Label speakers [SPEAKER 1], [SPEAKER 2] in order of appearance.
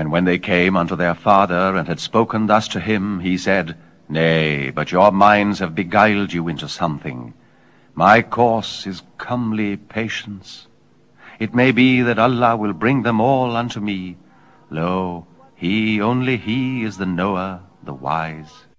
[SPEAKER 1] And when they came unto their father, and had spoken thus to him, he said, Nay, but your minds have beguiled you into something. My course is comely patience. It may be that Allah will bring them all unto me. Lo, he, only he, is the knower, the wise.